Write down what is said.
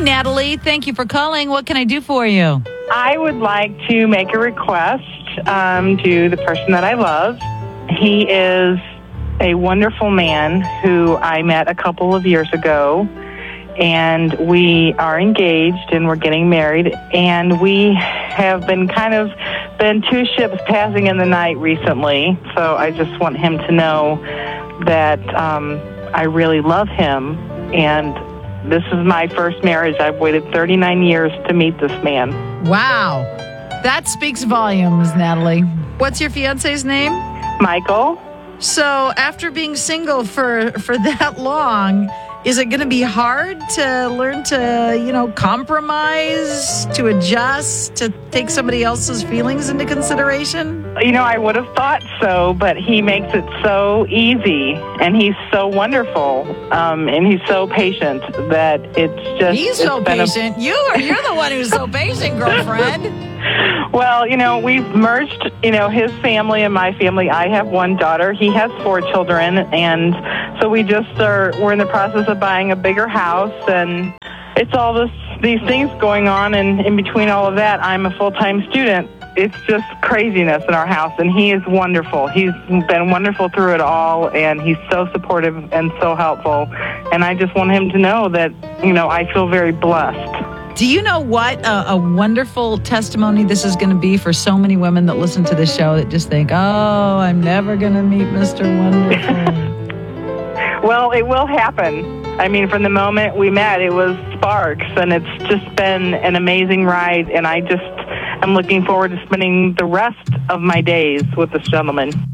Natalie. Thank you for calling. What can I do for you? I would like to make a request to the person that I love. He is a wonderful man who I met a couple of years ago, and we are engaged and we're getting married, and we have been two ships passing in the night recently. So I just want him to know that I really love him, and this is my first marriage. I've waited 39 years to meet this man. Wow. That speaks volumes, Natalie. What's your fiance's name? Michael. So after being single for that long, is it going to be hard to learn to, compromise, to adjust, to take somebody else's feelings into consideration? I would have thought so, but he makes it so easy, and he's so wonderful, and he's so patient that it's just... He's so patient. You're the one who's so patient, girlfriend. Well, we've merged, his family and my family. I have one daughter. He has 4 children, and so we're in the process of buying a bigger house, and it's all these things going on, and in between all of that, I'm a full-time student. It's just craziness in our house, and he is wonderful. He's been wonderful through it all, and he's so supportive and so helpful, and I just want him to know that, I feel very blessed. Do you know what a wonderful testimony this is going to be for so many women that listen to this show that just think, oh, I'm never going to meet Mr. Wonderful? Well, it will happen. I mean, from the moment we met, it was sparks, and it's just been an amazing ride, and I'm looking forward to spending the rest of my days with this gentleman.